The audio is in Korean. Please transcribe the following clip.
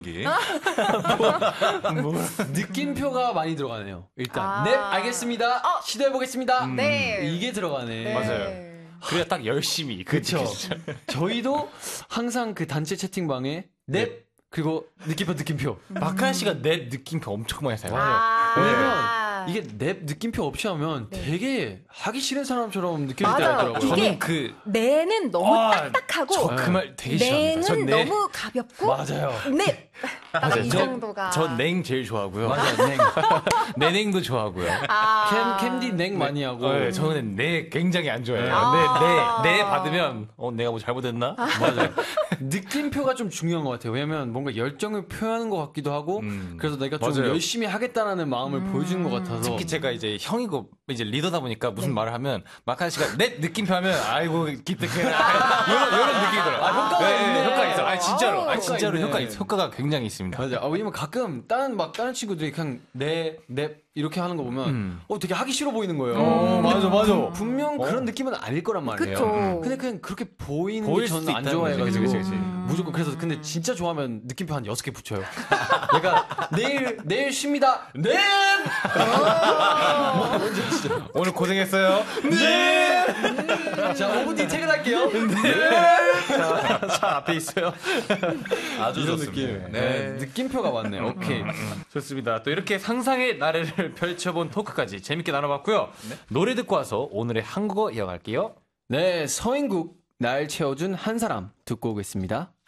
느낌표가 많이 들어가네요. 일단 네 알겠습니다. 시도해보겠습니다. 네. 이게 들어가네. 네. 맞아요. 그래야 딱 열심히. 그렇죠. 저희도 항상 그 단체 채팅방에 넵 그리고 느낌표. 박한 씨가 내 느낌표 엄청 많이 사요. 왜냐면 이게 넵 느낌표 없이 하면 되게 하기 싫은 사람처럼 느껴질 때가 맞아요. 있더라고요. 이게 저는 내는 너무 딱딱하고 저 그 말 되게 싫어합니다. 내는 너무 가볍고 맞아요. 네. 딱 이 정도가. 전 냉 제일 좋아하고요. 맞아요. 냉. 내냉도 좋아하고요. 캔디 냉 많이 하고. 네, 저는 내 굉장히 안 좋아해요. 내 받으면 내가 뭐 잘못했나? 맞아요. 느낌표가 좀 중요한 것 같아요. 왜냐면 뭔가 열정을 표현하는 것 같기도 하고, 그래서 내가 좀 맞아요. 열심히 하겠다는 마음을 보여주는 것 같아서. 특히 제가 이제 형이고 이제 리더다 보니까 무슨 말을 하면 마칸 씨가 내 느낌표 하면 아이고 기특해 이런 느낌이 들어요. 효과가 있네. 효과 있어. 진짜로. 진짜로 있네. 효과 있어. 효과가 굉장히 있습니다. 맞아요. 왜냐면 가끔 다른 친구들이 그냥 네 이렇게 하는 거 보면 되게 하기 싫어 보이는 거예요. 맞아. 분명 그런 느낌은 아닐 거란 말이에요. 그쵸. 근데 그냥 그렇게 보이는 게 보일 저는 수도 안 있다는 거지. 좋아해가지고 그치. 무조건 그래서 근데 진짜 좋아하면 느낌표 한 6개 붙여요. 내가 내일 쉽니다. 네. 오늘 고생했어요. 네. 자 5분 뒤 퇴근할게요. 차 앞에 있어요. 아주 이런 좋습니다. 느낌. 네. 느낌표가 맞네. 오케이. 좋습니다. 또 이렇게 상상의 나래를 펼쳐본 토크까지 재밌게 나눠봤고요. 노래 듣고 와서 오늘의 한국어 이어갈게요. 네, 서인국 날 채워준 한 사람 듣고 오겠습니다.